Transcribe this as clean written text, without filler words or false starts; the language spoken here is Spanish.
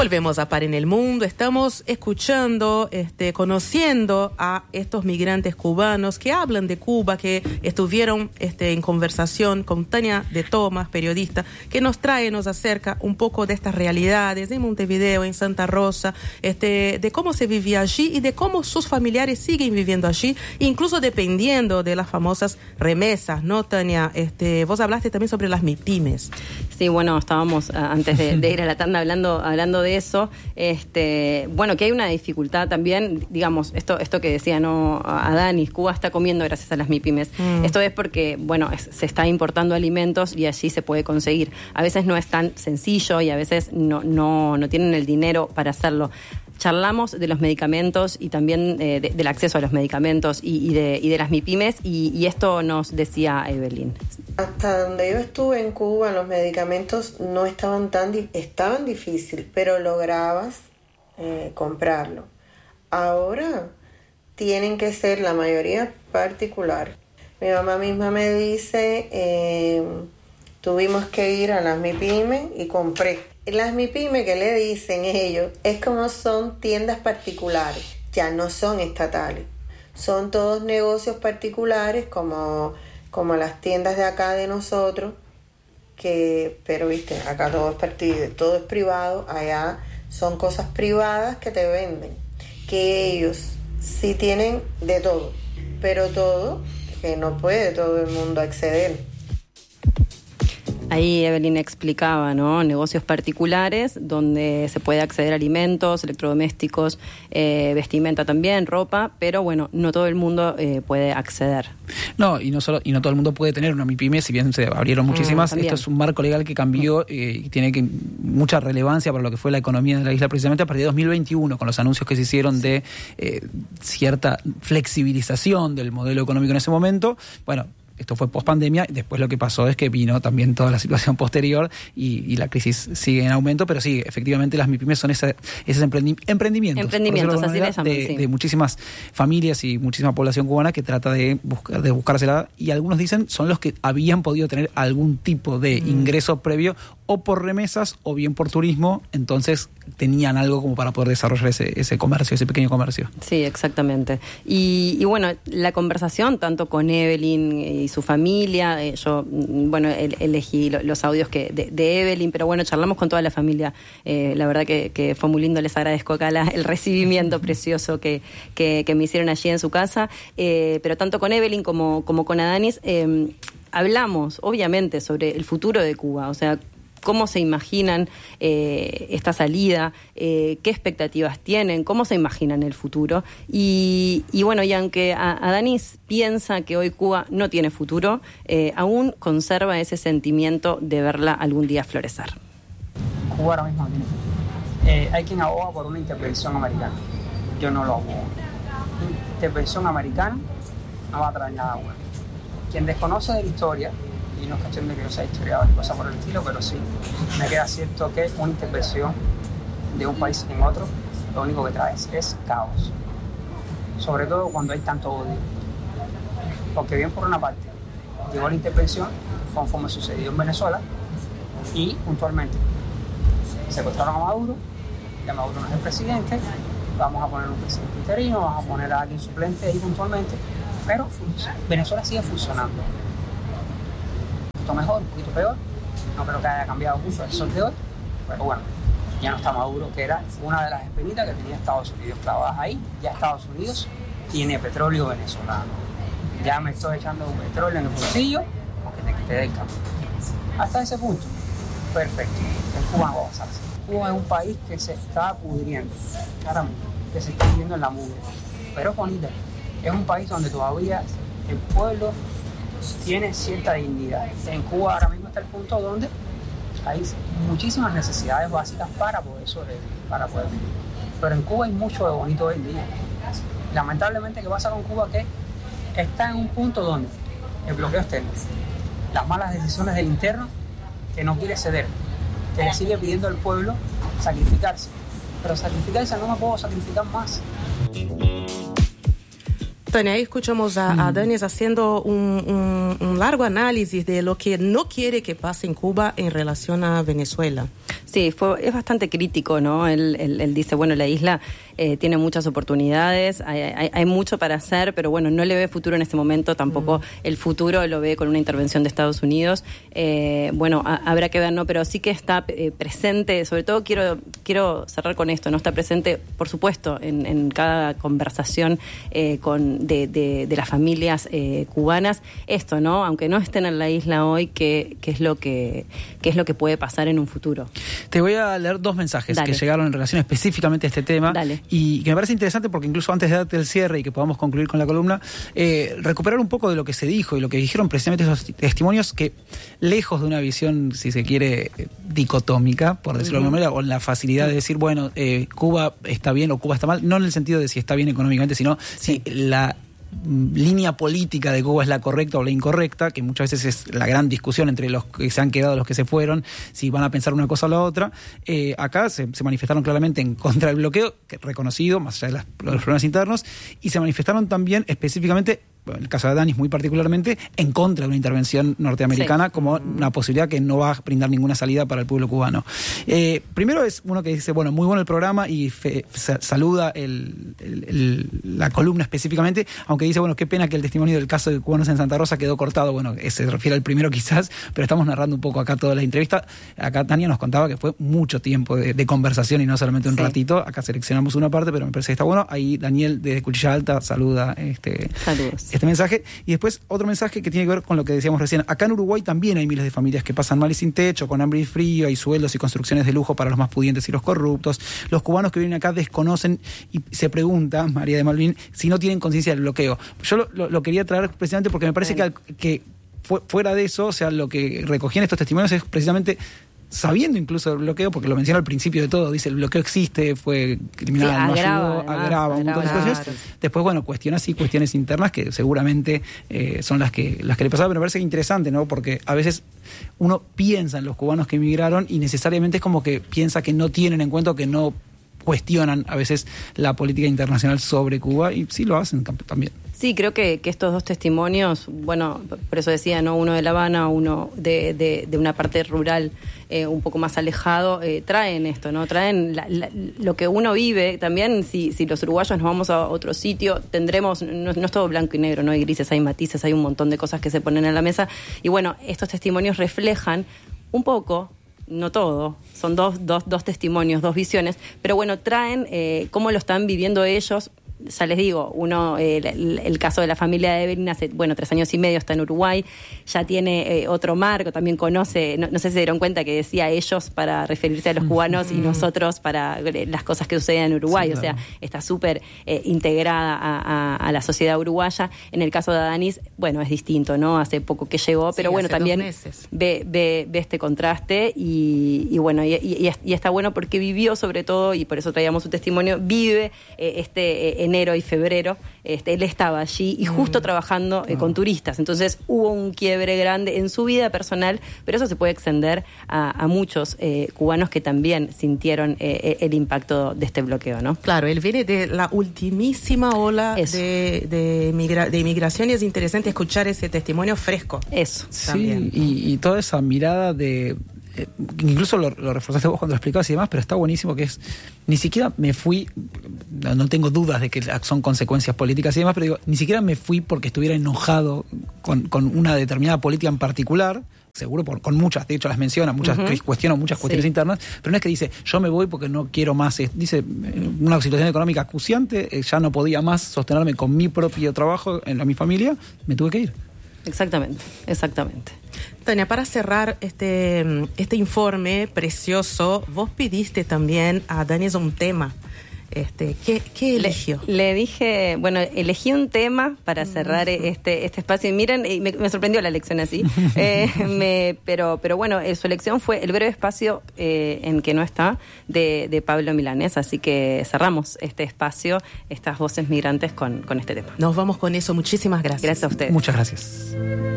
Volvemos a Par en el Mundo. Estamos escuchando, conociendo a estos migrantes cubanos que hablan de Cuba, que estuvieron en conversación con Tania de Tomás, periodista, que nos acerca un poco de estas realidades en Montevideo, en Santa Rosa, de cómo se vivía allí y de cómo sus familiares siguen viviendo allí, incluso dependiendo de las famosas remesas, ¿no, Tania? Vos hablaste también sobre las MIPYMES. Sí, bueno, estábamos antes de ir a la tanda hablando de eso. Bueno, que hay una dificultad también, digamos, esto que decía, ¿no? Adanis, Cuba está comiendo gracias a las MIPYMES. Esto es porque, bueno, se está importando alimentos y allí se puede conseguir. A veces no es tan sencillo y a veces no tienen el dinero para hacerlo. Charlamos de los medicamentos y también del acceso a los medicamentos y de las MIPYMES y esto nos decía Evelyn. Hasta donde yo estuve en Cuba, los medicamentos no estaban estaban difíciles, pero lograbas comprarlo. Ahora tienen que ser la mayoría particular. Mi mamá misma me dice, tuvimos que ir a las MIPYMES y compré. Las MIPYMES que le dicen ellos es como son tiendas particulares, ya no son estatales. Son todos negocios particulares como las tiendas de acá de nosotros, pero viste, acá todo es privado, allá son cosas privadas que te venden, que ellos sí tienen de todo, pero todo que no puede todo el mundo acceder. Ahí Evelyn explicaba, ¿no? Negocios particulares donde se puede acceder a alimentos, electrodomésticos, vestimenta también, ropa, pero bueno, no todo el mundo puede acceder. No, y no todo el mundo puede tener una MIPYME, si bien se abrieron muchísimas. Esto es un marco legal que cambió y tiene mucha relevancia para lo que fue la economía de la isla precisamente a partir de 2021, con los anuncios que se hicieron de cierta flexibilización del modelo económico en ese momento. Bueno, esto fue post-pandemia, y después lo que pasó es que vino también toda la situación posterior y la crisis sigue en aumento, pero sí, efectivamente las MIPYMES son esos emprendimientos así les llaman, de muchísimas familias y muchísima población cubana que trata de buscársela, y algunos dicen son los que habían podido tener algún tipo de ingreso previo o por remesas o bien por turismo, entonces tenían algo como para poder desarrollar ese comercio, ese pequeño comercio. Sí, exactamente. Y bueno, la conversación tanto con Evelyn y su familia, yo, bueno, elegí los audios de Evelyn, pero bueno, charlamos con toda la familia. La verdad que fue muy lindo, les agradezco acá el recibimiento precioso que me hicieron allí en su casa, pero tanto con Evelyn como con Adanis, hablamos, obviamente, sobre el futuro de Cuba, o sea, cómo se imaginan esta salida, qué expectativas tienen, cómo se imaginan el futuro. Y bueno, y aunque Adanis piensa que hoy Cuba no tiene futuro, aún conserva ese sentimiento de verla algún día florecer. Cuba ahora mismo no tiene futuro. Hay quien aboga por una intervención americana. Yo no lo abogo. Intervención americana no va a traer nada bueno. Quien desconoce de la historia, y no es cuestión de que yo sea historiador ni cosa por el estilo, pero sí me queda cierto que una intervención de un país en otro lo único que trae es caos, sobre todo cuando hay tanto odio, porque bien por una parte llegó la intervención conforme sucedió en Venezuela y puntualmente secuestraron a Maduro, ya Maduro no es el presidente, vamos a poner un presidente interino, vamos a poner a alguien suplente ahí puntualmente, pero Venezuela sigue funcionando. Un poquito mejor, un poquito peor, no creo que haya cambiado mucho el sol de hoy, pero bueno, ya no está Maduro, que era una de las espinitas que tenía Estados Unidos clavadas ahí. Ya Estados Unidos tiene petróleo venezolano, ya me estoy echando un petróleo en el bolsillo porque te quité del campo. Hasta ese punto, perfecto, en Cuba no va a pasar así. Cuba es un país que se está pudriendo, claramente, que se está viviendo en la mugre, pero es bonita. Es un país donde todavía el pueblo tiene cierta dignidad. En Cuba ahora mismo está el punto donde hay muchísimas necesidades básicas para poder sobrevivir, para poder vivir. Pero en Cuba hay mucho de bonito hoy en día. Lamentablemente, ¿qué pasa con Cuba? Que está en un punto donde el bloqueo externo, las malas decisiones del interno, que no quiere ceder, que le sigue pidiendo al pueblo sacrificarse. Pero sacrificarse no me puedo sacrificar más. Tania, ahí escuchamos a Danis haciendo un largo análisis de lo que no quiere que pase en Cuba en relación a Venezuela. Sí, es bastante crítico, ¿no? Él dice, bueno, la isla tiene muchas oportunidades, hay mucho para hacer, pero bueno, no le ve futuro en este momento, tampoco el futuro lo ve con una intervención de Estados Unidos. Bueno, habrá que ver, ¿no? Pero sí que está presente, sobre todo quiero cerrar con esto, ¿no? Está presente, por supuesto, en cada conversación de las familias cubanas, esto, ¿no? Aunque no estén en la isla hoy, ¿qué es lo que puede pasar en un futuro? Te voy a leer 2 mensajes que llegaron en relación específicamente a este tema. Dale. Y que me parece interesante porque incluso antes de darte el cierre y que podamos concluir con la columna, recuperar un poco de lo que se dijo y lo que dijeron precisamente esos testimonios que, lejos de una visión, si se quiere, dicotómica, por decirlo de alguna manera, o en la facilidad de decir, bueno, Cuba está bien o Cuba está mal, no en el sentido de si está bien económicamente, sino si la línea política de Cuba es la correcta o la incorrecta, que muchas veces es la gran discusión entre los que se han quedado y los que se fueron, si van a pensar una cosa o la otra. Acá se manifestaron claramente en contra del bloqueo, que reconocido, más allá de los problemas internos, y se manifestaron también específicamente, en el caso de Danis muy particularmente, en contra de una intervención norteamericana como una posibilidad que no va a brindar ninguna salida para el pueblo cubano. Primero es uno que dice, bueno, muy bueno el programa y saluda la columna específicamente, aunque dice, bueno, qué pena que el testimonio del caso de cubanos en Santa Rosa quedó cortado. Bueno, se refiere al primero quizás, pero estamos narrando un poco acá toda la entrevista. Acá Tania nos contaba que fue mucho tiempo de conversación y no solamente un ratito. Acá seleccionamos una parte, pero me parece que está bueno. Ahí Daniel de Cuchilla Alta saluda Saludos. Este mensaje. Y después otro mensaje que tiene que ver con lo que decíamos recién. Acá en Uruguay también hay miles de familias que pasan mal y sin techo, con hambre y frío, hay sueldos y construcciones de lujo para los más pudientes y los corruptos. Los cubanos que vienen acá desconocen y se pregunta, María de Malvin, si no tienen conciencia del bloqueo. Yo lo quería traer precisamente porque me parece que fuera de eso, o sea, lo que recogían estos testimonios es precisamente, sabiendo incluso el bloqueo, porque lo menciona al principio de todo, dice el bloqueo existe, fue criminal, no ayudó, agrava un montón de situaciones. Después, bueno, cuestiones internas que seguramente son las que le pasaban, pero me parece interesante, ¿no? Porque a veces uno piensa en los cubanos que emigraron y necesariamente es como que piensa que no tienen en cuenta o que no cuestionan a veces la política internacional sobre Cuba, y sí lo hacen también. Sí, creo que estos 2 testimonios, bueno, por eso decía, ¿no? Uno de La Habana, uno de una parte rural un poco más alejado, traen esto, ¿no? Traen lo que uno vive. También, si los uruguayos nos vamos a otro sitio, tendremos, no es todo blanco y negro, no hay grises, hay matices, hay un montón de cosas que se ponen en la mesa. Y bueno, estos testimonios reflejan un poco, no todo, son dos testimonios, 2 visiones, pero bueno, traen cómo lo están viviendo ellos. Ya les digo, uno, el caso de la familia de Evelyn hace, 3 años y medio está en Uruguay, ya tiene otro marco, también conoce, no sé si se dieron cuenta que decía ellos para referirse a los cubanos y nosotros para las cosas que suceden en Uruguay, sí, claro. O sea, está súper integrada a la sociedad uruguaya. En el caso de Danis, bueno, es distinto, ¿no? Hace poco que llegó, pero sí, bueno, también ve este contraste y bueno, y está bueno porque vivió sobre todo, y por eso traíamos su testimonio, vive enero y febrero, él estaba allí y justo trabajando con turistas. Entonces hubo un quiebre grande en su vida personal, pero eso se puede extender a muchos cubanos que también sintieron el impacto de este bloqueo, ¿no? Claro, él viene de la ultimísima ola de inmigración y es interesante escuchar ese testimonio fresco. Eso. Sí, y toda esa mirada de... incluso lo reforzaste vos cuando lo explicabas y demás, pero está buenísimo que es, ni siquiera me fui, no tengo dudas de que son consecuencias políticas y demás, pero digo, ni siquiera me fui porque estuviera enojado con una determinada política en particular, seguro con muchas, de hecho las menciona, muchas cuestionan muchas cuestiones internas, pero no es que dice, yo me voy porque no quiero más, dice, una situación económica acuciante, ya no podía más sostenerme con mi propio trabajo, en mi familia, me tuve que ir. Exactamente. Tania, para cerrar este informe precioso, vos pidiste también a Danis un tema. ¿Qué eligió? Le dije, elegí un tema para cerrar este espacio. Y miren, me sorprendió la elección así. Pero bueno, su elección fue El breve espacio en que no está, de Pablo Milanés. Así que cerramos este espacio, estas voces migrantes con este tema. Nos vamos con eso. Muchísimas gracias. Gracias a ustedes. Muchas gracias.